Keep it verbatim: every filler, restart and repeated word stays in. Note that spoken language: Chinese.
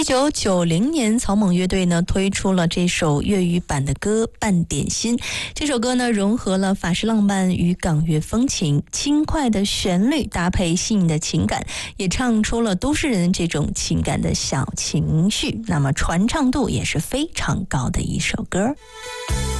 九九零年，草蜢乐队呢推出了这首粤语版的歌《半点心》。这首歌呢融合了法式浪漫与港乐风情，轻快的旋律搭配细腻的情感，也唱出了都市人这种情感的小情绪。那么传唱度也是非常高的一首歌。